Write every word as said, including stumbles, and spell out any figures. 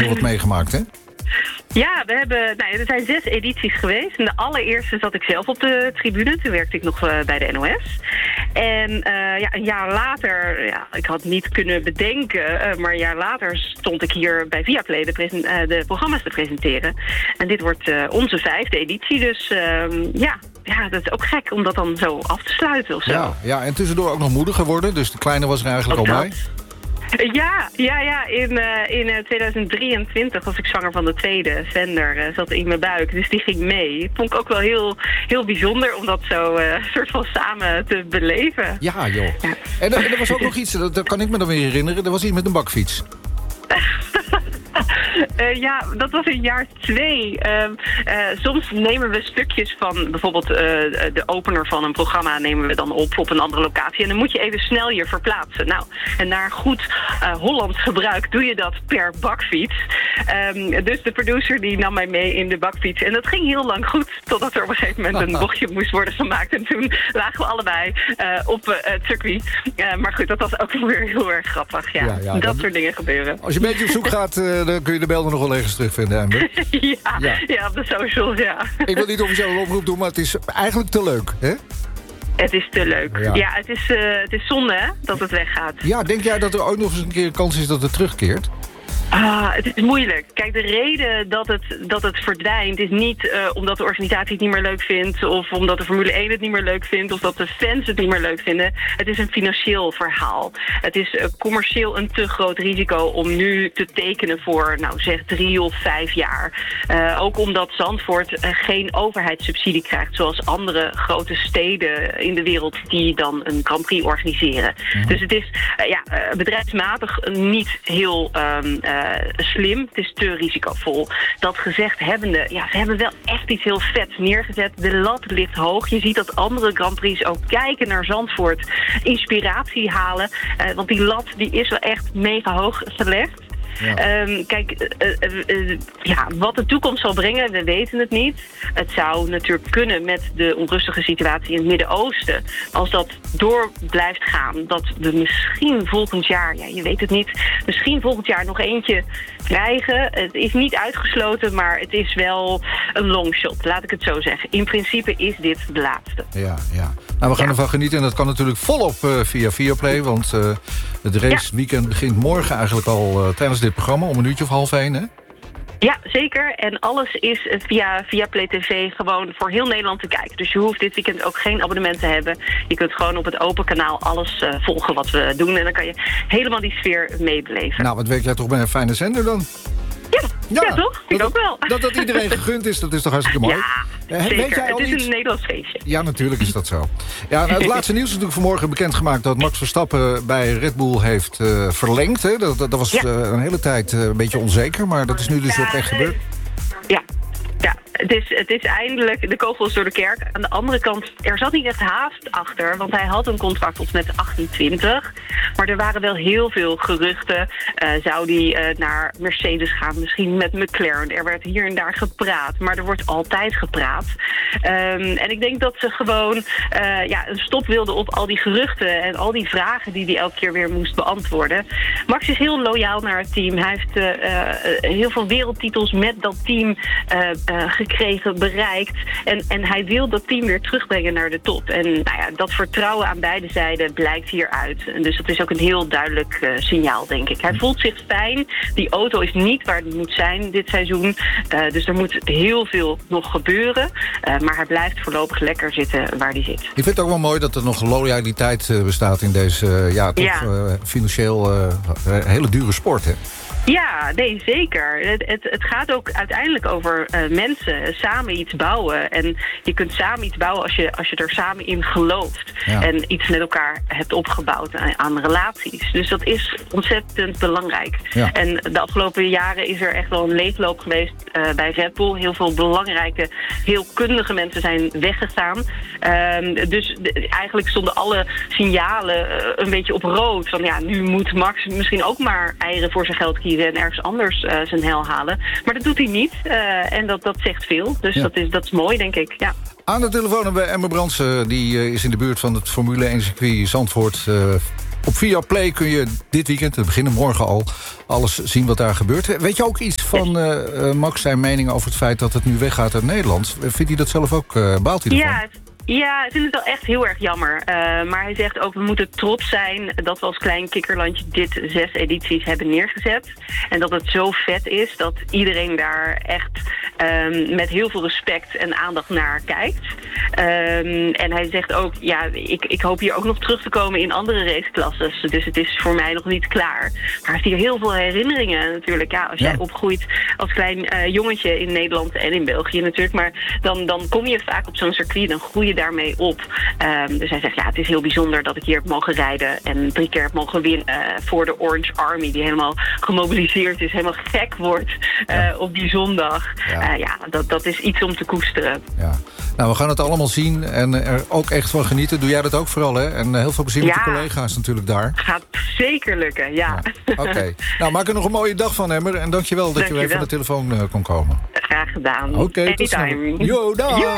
wel wat meegemaakt, hè? Ja, we hebben, nou, er zijn zes edities geweest. En de allereerste zat ik zelf op de tribune. Toen werkte ik nog uh, bij de N O S. En uh, ja, een jaar later, ja, ik had niet kunnen bedenken... Uh, maar een jaar later stond ik hier bij Viaplay de, presen- uh, de programma's te presenteren. En dit wordt uh, onze vijfde editie. Dus uh, ja, ja, dat is ook gek om dat dan zo af te sluiten of zo. Ja, ja, en tussendoor ook nog moeder geworden. Dus de kleine was er eigenlijk ook al dat. bij. Ja, ja, ja. In, uh, in uh, tweeduizend drieëntwintig was ik zwanger van de tweede. Vender uh, zat in mijn buik, dus die ging mee. Dat vond ik ook wel heel, heel bijzonder om dat zo uh, soort van samen te beleven. Ja, joh. Ja. En, en er was ook nog iets, dat, dat kan ik me dan weer herinneren. Er was iets met een bakfiets. Uh, ja, dat was in jaar twee. Uh, uh, soms nemen we stukjes van bijvoorbeeld uh, de opener van een programma nemen we dan op op een andere locatie. En dan moet je even snel je verplaatsen. Nou, en naar goed uh, Hollands gebruik doe je dat per bakfiets. Um, dus de producer die nam mij mee in de bakfiets. En dat ging heel lang goed, totdat er op een gegeven moment een bochtje moest worden gemaakt. En toen lagen we allebei uh, op uh, het circuit. Uh, maar goed, dat was ook weer heel erg grappig. Ja, ja, ja dat, dat soort dingen gebeuren. Als je een beetje op zoek gaat, uh, dan kun je de beelden nog wel ergens terugvinden. ja, ja. ja, op de socials, ja. Ik wil niet officieel een oproep doen, maar het is eigenlijk te leuk, hè? Het is te leuk. Ja, ja het, is, uh, het is zonde, hè, dat het weggaat. Ja, denk jij dat er ook nog eens een keer een kans is dat het terugkeert? Ah, het is moeilijk. Kijk, de reden dat het, dat het verdwijnt is niet uh, omdat de organisatie het niet meer leuk vindt... of omdat de Formule één het niet meer leuk vindt... of dat de fans het niet meer leuk vinden. Het is een financieel verhaal. Het is uh, commercieel een te groot risico om nu te tekenen voor, nou zeg, drie of vijf jaar. Uh, ook omdat Zandvoort uh, geen overheidssubsidie krijgt... zoals andere grote steden in de wereld die dan een Grand Prix organiseren. Mm-hmm. Dus het is uh, ja, uh, bedrijfsmatig niet heel... Um, uh, slim, het is te risicovol. Dat gezegd hebbende, ja, ze hebben wel echt iets heel vets neergezet. De lat ligt hoog. Je ziet dat andere Grand Prix ook kijken naar Zandvoort, inspiratie halen. Uh, want die lat die is wel echt mega hoog gelegd. Ja. Um, kijk, uh, uh, uh, ja, wat de toekomst zal brengen, we weten het niet. Het zou natuurlijk kunnen met de onrustige situatie in het Midden-Oosten. Als dat door blijft gaan, dat we misschien volgend jaar, ja, je weet het niet, misschien volgend jaar nog eentje krijgen. Het is niet uitgesloten, maar het is wel een longshot, laat ik het zo zeggen. In principe is dit de laatste. Ja, ja. Nou, we gaan ja. ervan genieten en dat kan natuurlijk volop uh, via Viaplay, want uh, het raceweekend ja. begint morgen eigenlijk al uh, tijdens dit programma om een uurtje of half één, hè? Ja, zeker. En alles is via Viaplay T V gewoon voor heel Nederland te kijken. Dus je hoeft dit weekend ook geen abonnement te hebben. Je kunt gewoon op het open kanaal alles uh, volgen wat we doen. En dan kan je helemaal die sfeer meebeleven. Nou, wat werk jij toch bij een fijne zender dan? Ja, ja, ja toch? Vind ik ook wel. Dat dat iedereen gegund is, dat is toch hartstikke mooi? Ja, uh, zeker. Weet jij al het is iets? een Nederlands feestje. Ja, natuurlijk is dat zo. Ja, nou, het laatste nieuws is natuurlijk vanmorgen bekendgemaakt... dat Max Verstappen bij Red Bull heeft uh, verlengd. Hè? Dat, dat, dat was ja. uh, een hele tijd uh, een beetje onzeker, maar dat is nu dus ook echt gebeurd. Ja. Ja, het is, het is eindelijk de kogel is door de kerk. Aan de andere kant, er zat niet echt haast achter, want hij had een contract tot met achtentwintig. Maar er waren wel heel veel geruchten. Uh, zou hij uh, naar Mercedes gaan, misschien met McLaren. Er werd hier en daar gepraat, maar er wordt altijd gepraat. Um, en ik denk dat ze gewoon uh, ja, een stop wilden op al die geruchten en al die vragen die hij elke keer weer moest beantwoorden. Max is heel loyaal naar het team. Hij heeft uh, uh, heel veel wereldtitels met dat team uh, Uh, gekregen, bereikt. En, en hij wil dat team weer terugbrengen naar de top. En nou ja, dat vertrouwen aan beide zijden blijkt hieruit. En dus dat is ook een heel duidelijk uh, signaal, denk ik. Hij voelt zich fijn. Die auto is niet waar die moet zijn dit seizoen. Uh, dus er moet heel veel nog gebeuren. Uh, maar hij blijft voorlopig lekker zitten waar hij zit. Ik vind het ook wel mooi dat er nog loyaliteit uh, bestaat in deze uh, ja, toch, ja. Uh, financieel uh, hele dure sport, hè? Ja, nee, zeker. Het, het, het gaat ook uiteindelijk over uh, mensen samen iets bouwen. En je kunt samen iets bouwen als je, als je er samen in gelooft. Ja. En iets met elkaar hebt opgebouwd aan, aan relaties. Dus dat is ontzettend belangrijk. Ja. En de afgelopen jaren is er echt wel een leegloop geweest uh, bij Red Bull. Heel veel belangrijke, heel kundige mensen zijn weggegaan. Uh, dus de, eigenlijk stonden alle signalen uh, een beetje op rood. Van ja, nu moet Max misschien ook maar eieren voor zijn geld kiezen en ergens anders uh, zijn hel halen. Maar dat doet hij niet. Uh, en dat, dat zegt veel. Dus ja. dat, is, dat is mooi, denk ik. Ja. Aan de telefoon hebben we Emma Brandsen. Die uh, is in de buurt van het Formule één circuit Zandvoort. Uh, op Viaplay kun je dit weekend, we beginnen morgen al, alles zien wat daar gebeurt. Weet je ook iets van uh, Max, zijn mening over het feit dat het nu weggaat uit Nederland? Vindt hij dat zelf ook? Uh, baalt hij ervan? Ja, Ja, ik vind het wel echt heel erg jammer. Uh, maar hij zegt ook, we moeten trots zijn dat we als klein kikkerlandje dit zes edities hebben neergezet. En dat het zo vet is dat iedereen daar echt um, met heel veel respect en aandacht naar kijkt. Um, en hij zegt ook, ja, ik, ik hoop hier ook nog terug te komen in andere raceklasses. Dus het is voor mij nog niet klaar. Maar hij heeft hier heel veel herinneringen natuurlijk. Ja, als jij ja. opgroeit als klein uh, jongetje in Nederland en in België natuurlijk. Maar dan, dan kom je vaak op zo'n circuit, dan groei je daarmee op. Um, dus hij zegt, ja, het is heel bijzonder dat ik hier heb mogen rijden en drie keer heb mogen winnen uh, voor de Orange Army, die helemaal gemobiliseerd is, helemaal gek wordt uh, ja. op die zondag. Ja, uh, ja dat, dat is iets om te koesteren. Ja. Nou, we gaan het allemaal zien en er ook echt van genieten. Doe jij dat ook vooral, hè? En heel veel plezier ja. met de collega's natuurlijk daar. Gaat zeker lukken, ja. ja. Oké. Okay. Nou, maak er nog een mooie dag van, Emmer. En dankjewel dat dank je weer van de telefoon uh, kon komen. Graag gedaan. Oké, okay, tot snel. Jo, dag!